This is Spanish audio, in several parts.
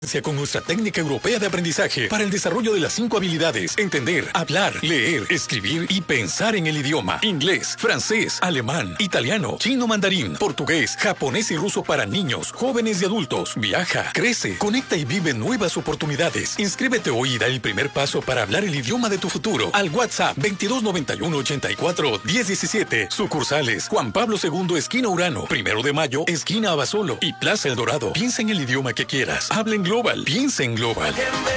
Con nuestra técnica europea de aprendizaje para el desarrollo de las 5 habilidades: entender, hablar, leer, escribir y pensar en el idioma. Inglés, francés, alemán, italiano, chino mandarín, portugués, japonés y ruso para niños, jóvenes y adultos. Viaja, crece, conecta y vive nuevas oportunidades. Inscríbete hoy y da el primer paso para hablar el idioma de tu futuro. Al WhatsApp 2291 84 1017. Sucursales: Juan Pablo II, esquina Urano, 1 de Mayo, esquina Abasolo y Plaza El Dorado. Piensa en el idioma que quieras. Habla en Global. Piensa en Global.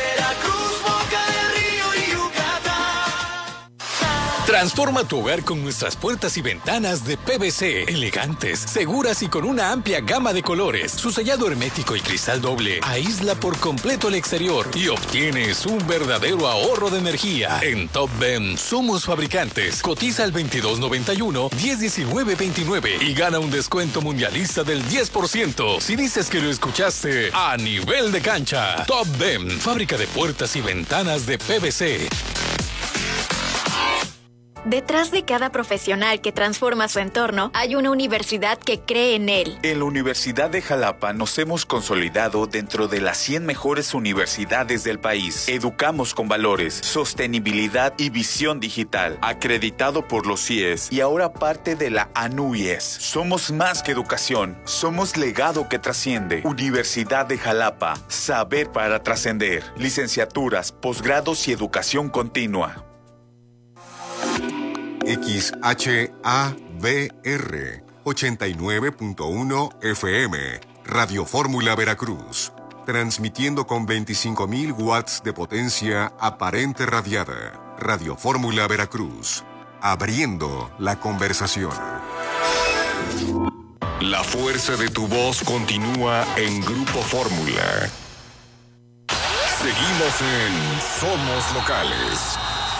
Transforma tu hogar con nuestras puertas y ventanas de PVC, elegantes, seguras y con una amplia gama de colores. Su sellado hermético y cristal doble aísla por completo el exterior y obtienes un verdadero ahorro de energía. En Top Ben somos fabricantes. Cotiza al 2291 101929 y gana un descuento mundialista del 10% si dices que lo escuchaste a nivel de cancha. Top Ben, fábrica de puertas y ventanas de PVC. Detrás de cada profesional que transforma su entorno, hay una universidad que cree en él. En la Universidad de Jalapa nos hemos consolidado dentro de las 100 mejores universidades del país. Educamos con valores, sostenibilidad y visión digital. Acreditado por los CIES y ahora parte de la ANUYES. Somos más que educación, somos legado que trasciende. Universidad de Jalapa, saber para trascender. Licenciaturas, posgrados y educación continua. XHABR 89.1 FM, Radio Fórmula Veracruz, transmitiendo con 25.000 watts de potencia aparente radiada. Radio Fórmula Veracruz, abriendo la conversación. La fuerza de tu voz continúa en Grupo Fórmula. Seguimos en Somos Locales.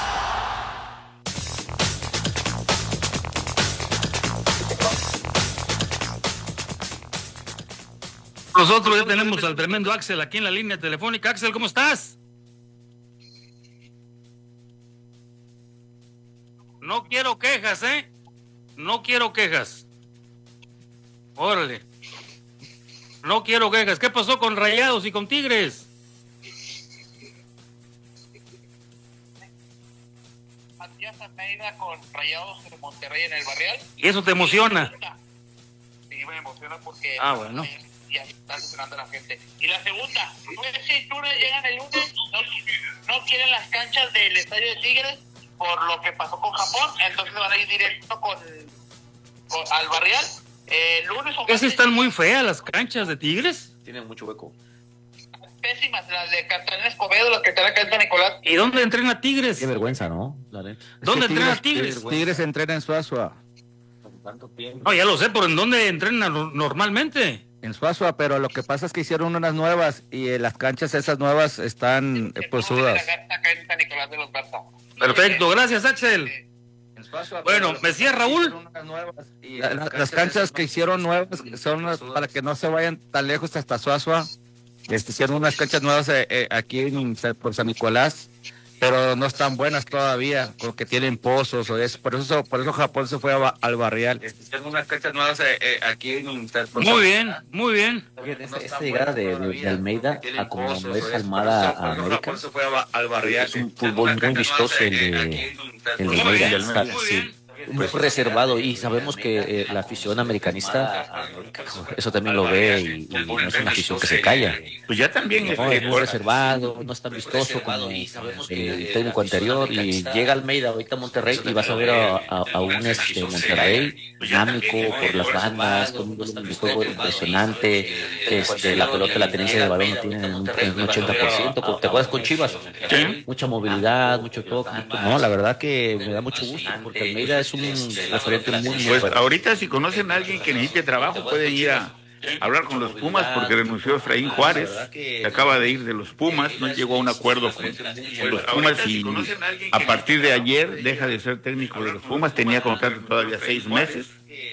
Nosotros ya tenemos al tremendo Axel aquí en la línea telefónica. Axel, ¿cómo estás? No quiero quejas, ¿eh? No quiero quejas. Órale. No quiero quejas. ¿Qué pasó con Rayados y con Tigres? Matías Almeida con Rayados de Monterrey en el Barrial. ¿Y eso te emociona? Sí, me emociona porque... bueno. Ya está alucinando a la gente. Y la segunda, si Tigres llegan el lunes, no quieren las canchas del estadio de Tigres por lo que pasó con Japón, entonces van a ir directo al Barrial. Lunes o ¿Es que están muy feas las canchas de Tigres? Tienen mucho hueco. Pésimas, las de Catalina Escobedo, las que están acá en San Nicolás. ¿Y dónde entrena Tigres? Qué vergüenza, ¿no? ¿Dónde entrena Tigres? Tigres entrena en Suazua. No, ya lo sé, pero ¿en dónde entrena normalmente? En Suazua, pero lo que pasa es que hicieron unas nuevas y las canchas esas nuevas están posudas. Acá en San Nicolás de los Garza. Perfecto, gracias, Axel. Bueno, me decía Raúl. Las canchas que hicieron nuevas son para que no se vayan tan lejos hasta Suazua. Hicieron unas canchas nuevas aquí por San Nicolás, pero no están buenas todavía, porque tienen pozos o eso. Por eso Japón se fue al Barrial. Hicieron unas canchas nuevas aquí Muy bien, muy bien. Esta llegada de Almeida a como es Almada a América, se fue al Barrial. es un fútbol muy vistoso el de Almeida. Sí. Muy reservado, y sabemos que la afición americanista eso también lo ve, y no es una afición que se calla. Pues ya también es muy reservado, no es tan vistoso como el técnico anterior, y llega Almeida ahorita a Monterrey y vas a ver a un Monterrey dinámico por las bandas, con un juego impresionante, la pelota, la tenencia del balón tiene un 80%, ¿te acuerdas con Chivas? Sí. Mucha movilidad, mucho toque, no, la verdad que me da mucho gusto, porque Almeida es un referente muy Pues bueno. ahorita si conocen a alguien que necesite trabajo, pueden ir a hablar con los Pumas, porque renunció Efraín Juárez, que acaba de ir de los Pumas, no llegó a un acuerdo con los Pumas, y a partir de ayer deja de ser técnico de los Pumas, tenía contrato todavía 6 meses,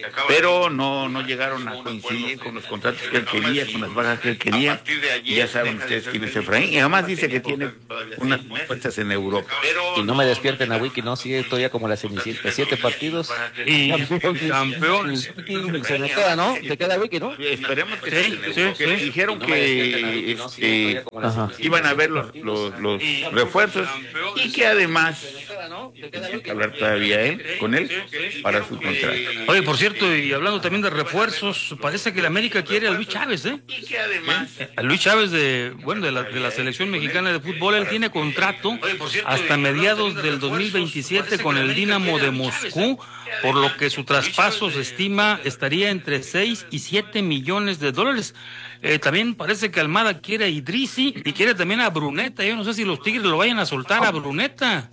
pero no llegaron a coincidir con los contratos que él quería, con las bajas que él quería. Y ya saben ustedes quién es Efraín. Y además dice que tiene unas propuestas en Europa. Y no me despierten a Wiki, ¿no? Sigue todavía como la Cenicienta, 7 partidos. Y campeón. Se me queda, ¿no? Se queda Wiki, ¿no? Esperemos que Sí. dijeron que iban a ver los refuerzos y que además hay que hablar todavía con él para su contrato. Oye, por cierto, y hablando también de refuerzos, parece que el América quiere a Luis Chávez, ¿eh? Y que además A Luis Chávez de la selección mexicana de fútbol. Él tiene contrato hasta mediados del 2027 con el Dinamo de Moscú, por lo que su traspaso se estima estaría entre 6 y 7 millones de dólares. También parece que Almada quiere a Idrisi y quiere también a Bruneta. Yo no sé si los Tigres lo vayan a soltar a Bruneta.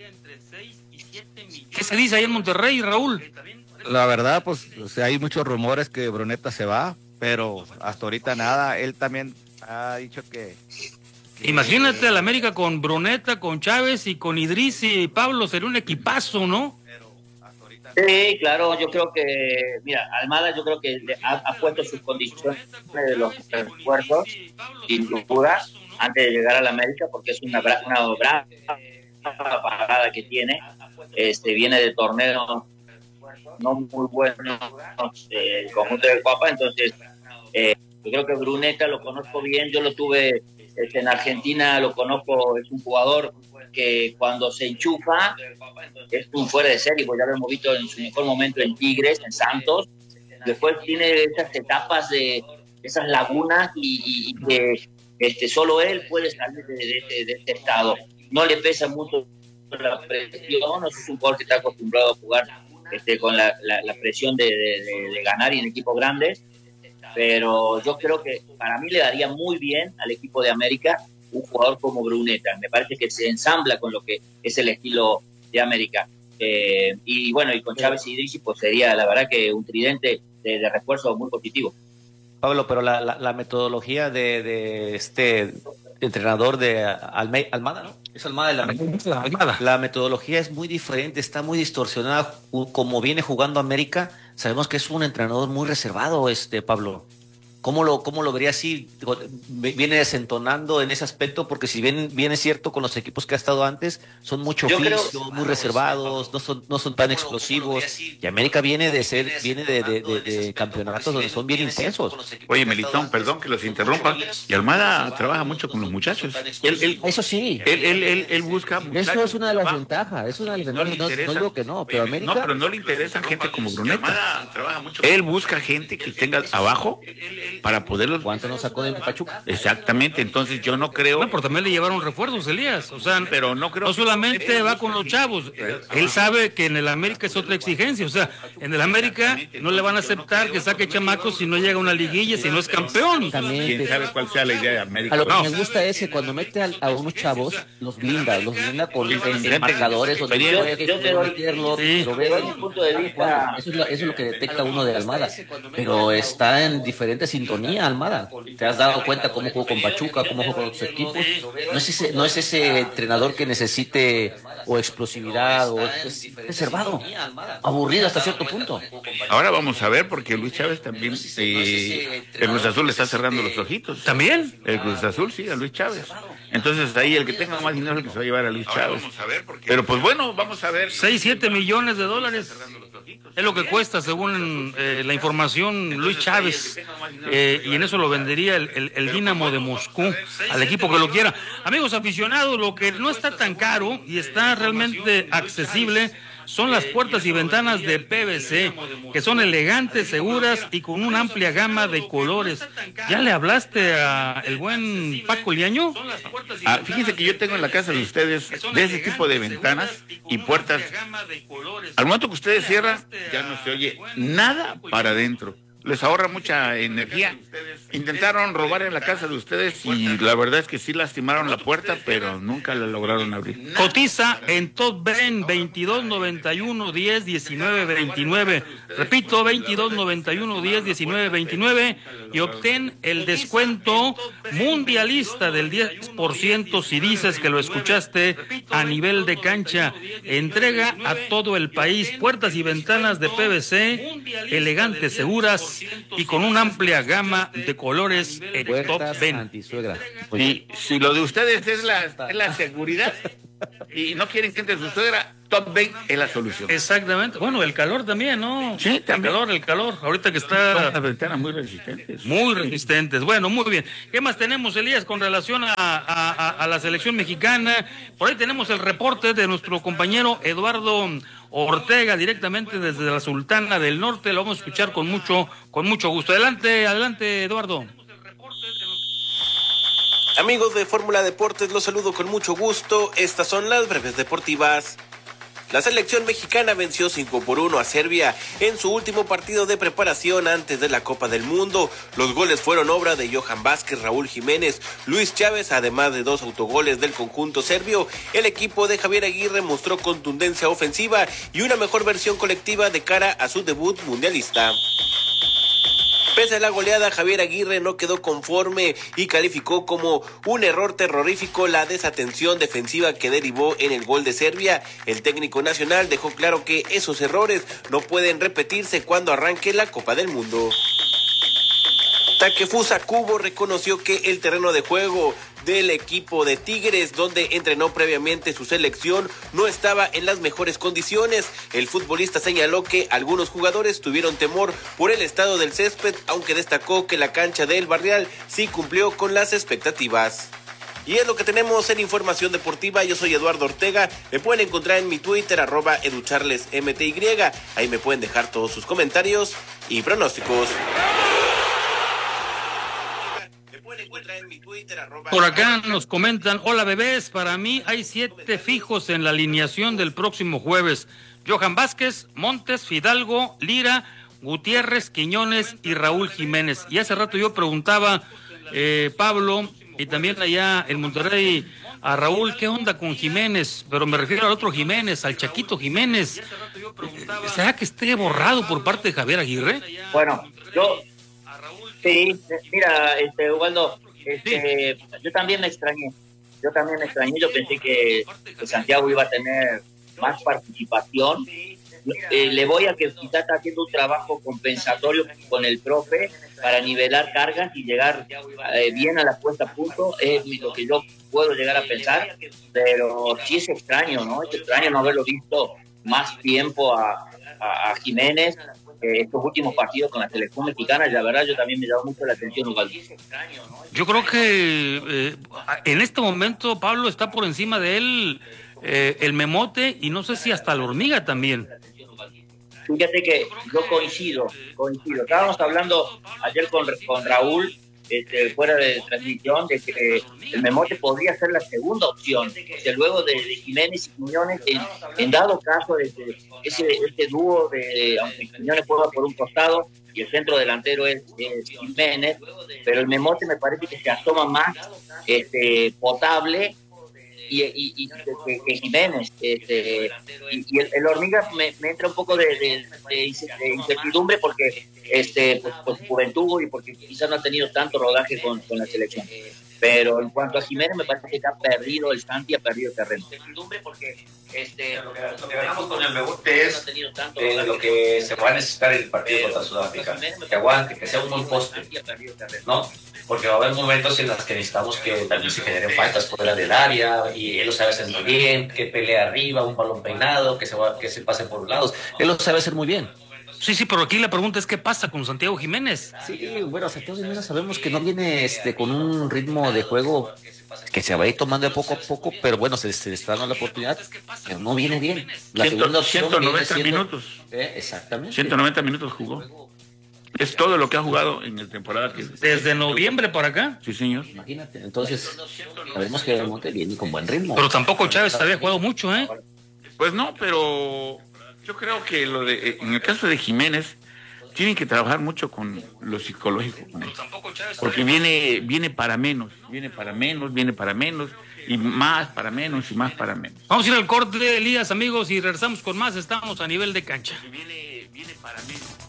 ¿Qué se dice ahí en Monterrey, Raúl? La verdad, pues o sea, hay muchos rumores que Bruneta se va, pero hasta ahorita nada. Él también ha dicho que Imagínate al América con Bruneta, con Chávez y con Idrisi y Pablo, sería un equipazo, ¿no? Sí, claro, yo creo que, mira, Almada yo creo que ha puesto sus condiciones de los esfuerzos, sin duda, antes de llegar a la América, porque es una brava parada que tiene. Viene de torneos no muy buenos, el conjunto de Copa, entonces yo creo que Bruneta lo conozco bien, yo lo tuve en Argentina, lo conozco, es un jugador que cuando se enchufa es un fuera de serie, pues ya lo hemos visto en su mejor momento en Tigres, en Santos. Después tiene esas etapas de esas lagunas y que solo él puede salir de este estado. No le pesa mucho la presión, no es un jugador que está acostumbrado a jugar con la presión de ganar y en equipos grandes, pero yo creo que para mí le daría muy bien al equipo de América un jugador como Bruneta. Me parece que se ensambla con lo que es el estilo de América. Y bueno, y con Chávez y Idrisi, pues sería la verdad que un tridente de refuerzo muy positivo. Pablo, pero la metodología de este entrenador de Almada, ¿no? Es Almada de la Almada. La metodología es muy diferente, está muy distorsionada. Como viene jugando América, sabemos que es un entrenador muy reservado, Pablo. ¿Cómo lo vería así? Viene desentonando en ese aspecto, porque si bien es cierto con los equipos que ha estado antes, son mucho oficio, muy reservados, no son tan explosivos. Y América viene de campeonatos donde son bien intensos. Oye, Melitón, perdón que los interrumpa. Y Almada trabaja mucho con los muchachos. Eso sí. Él busca muchachos. Eso es una de las ventajas. Es una de las ventajas. No digo que no, pero América. No, pero no le interesa gente como Bruneta. Él busca gente que tenga abajo para poderlos. ¿Cuánto nos sacó de Pachuca? Exactamente, entonces yo no creo. No, pero también le llevaron refuerzos, Elías. O sea, pero no creo. No solamente va con los chavos. Él sabe que en el América es otra exigencia. O sea, en el América no le van a aceptar que saque chamacos si no llega a una liguilla, si no es campeón. ¿Quién sabe cuál sea la idea de América? A lo que me gusta es que cuando mete a unos chavos, los blinda con marcadores, donde lo veo. Punto de vista. Eso es lo que detecta uno de Almada. Pero está en diferente sintonía, Almada. ¿Te has dado cuenta cómo jugó con Pachuca, cómo jugó con otros equipos? No es ese entrenador que necesite o explosividad, o es reservado, aburrido hasta cierto punto. Ahora vamos a ver, porque Luis Chávez también, el Cruz Azul le está cerrando los ojitos. ¿También? El Cruz Azul, sí, a Luis Chávez. Entonces ahí el que tenga más dinero es el que se va a llevar a Luis Chávez. Pero pues bueno, vamos a ver. 6-7 millones de dólares es lo que cuesta, según la información, Luis Chávez. Y en eso lo vendería el Dinamo de Moscú al equipo que lo quiera. Amigos aficionados, lo que no está tan caro y está realmente accesible son las puertas y ventanas de PVC, que son elegantes, seguras y con una amplia gama de colores. ¿Ya le hablaste a el buen Paco Liaño? Fíjense que yo tengo en la casa de ustedes de ese tipo de ventanas y puertas. Al momento que ustedes cierran, ya no se oye nada para adentro. Les ahorra mucha energía Intentaron robar en la casa de ustedes y la verdad es que sí lastimaron la puerta, pero nunca la lograron abrir. Cotiza en Top Ben 2291 10 19 29. Repito, 2291 10 19 29 y obtén el descuento mundialista del 10% si dices que lo escuchaste a nivel de cancha. Entrega a todo el país, puertas y ventanas de PVC, elegantes, seguras y con una amplia gama de colores en Top Ben. Y si lo de ustedes es la seguridad y no quieren que entre su suegra, Top Ben es la solución. Exactamente. Bueno, el calor también, ¿no? Sí, también. El calor. Ahorita que está... Las ventanas muy resistentes. Muy resistentes. Bueno, muy bien. ¿Qué más tenemos, Elías, con relación a la selección mexicana? Por ahí tenemos el reporte de nuestro compañero Eduardo Ortega, directamente desde la Sultana del Norte. Lo vamos a escuchar con mucho gusto. Adelante, Eduardo. Amigos de Fórmula Deportes, los saludo con mucho gusto. Estas son las breves deportivas. La selección mexicana venció 5-1 a Serbia en su último partido de preparación antes de la Copa del Mundo. Los goles fueron obra de Johan Vázquez, Raúl Jiménez, Luis Chávez, además de 2 autogoles del conjunto serbio. El equipo de Javier Aguirre mostró contundencia ofensiva y una mejor versión colectiva de cara a su debut mundialista. Pese a la goleada, Javier Aguirre no quedó conforme y calificó como un error terrorífico la desatención defensiva que derivó en el gol de Serbia. El técnico nacional dejó claro que esos errores no pueden repetirse cuando arranque la Copa del Mundo. Takefusa Kubo reconoció que el terreno de juego del equipo de Tigres, donde entrenó previamente su selección, no estaba en las mejores condiciones. El futbolista señaló que algunos jugadores tuvieron temor por el estado del césped, aunque destacó que la cancha del Barrial sí cumplió con las expectativas. Y es lo que tenemos en Información Deportiva. Yo soy Eduardo Ortega. Me pueden encontrar en mi Twitter, @educharlesmty. Ahí me pueden dejar todos sus comentarios y pronósticos. Por acá nos comentan: hola bebés, para mí hay 7 fijos en la alineación del próximo jueves: Johan Vázquez, Montes, Fidalgo, Lira, Gutiérrez, Quiñones y Raúl Jiménez. Y hace rato yo preguntaba, Pablo, y también allá en Monterrey, a Raúl, ¿qué onda con Jiménez? Pero me refiero al otro Jiménez, al Chaquito Jiménez. ¿Será que esté borrado por parte de Javier Aguirre? Bueno, sí, mira, Ubaldo, yo también me extrañé. Yo pensé que Santiago iba a tener más participación. Le voy a que quizás está haciendo un trabajo compensatorio con el profe para nivelar cargas y llegar bien a la puesta a punto. Es lo que yo puedo llegar a pensar, pero sí es extraño, ¿no? Es extraño no haberlo visto más tiempo a Jiménez. Estos últimos partidos con la selección mexicana, la verdad yo también me llamó mucho la atención, Ubaldo. Yo creo que en este momento Pablo está por encima de él, el Memote, y no sé si hasta la Hormiga también. Fíjate que yo coincido. Estábamos hablando ayer con Raúl, fuera de transmisión, de que el Memote podría ser la segunda opción, que luego de Jiménez y Quiñones, en dado caso de este dúo aunque Quiñones juega por un costado y el centro delantero es Jiménez, pero el Memote me parece que se asoma más potable y Jiménez, y el Hormiga me entra un poco de incertidumbre porque por su juventud y porque quizás no ha tenido tanto rodaje con la selección. Pero en cuanto a Jiménez, me parece que ha perdido el Santi, ha perdido terreno. Porque lo que ganamos con el Memote es lo que se va a necesitar en el partido contra Sudáfrica. Que aguante, que sea un buen poste, ¿no? Porque va a haber momentos en los que necesitamos que también se generen faltas fuera del área, y él lo sabe hacer muy bien, que pelea arriba, un balón peinado, que se pase por los lados. Él lo sabe hacer muy bien. Sí, pero aquí la pregunta es ¿qué pasa con Santiago Jiménez? Sí, bueno, Santiago Jiménez sabemos que no viene con un ritmo de juego que se va a ir tomando de poco a poco, pero bueno, se le está dando la oportunidad, pero no viene bien. La segunda opción 190 minutos. Exactamente. 190 minutos jugó. Es todo lo que ha jugado en la temporada. ¿Desde noviembre para acá? Sí, señor. Imagínate, entonces sabemos que el Monte viene con buen ritmo. Pero tampoco Chávez había jugado mucho, ¿eh? Pues no, pero yo creo que en el caso de Jiménez, tienen que trabajar mucho con lo psicológico, porque viene para menos, y más para menos, y más para menos. Vamos a ir al corte, Elías, amigos, y regresamos con más. Estamos a nivel de cancha. Viene para menos.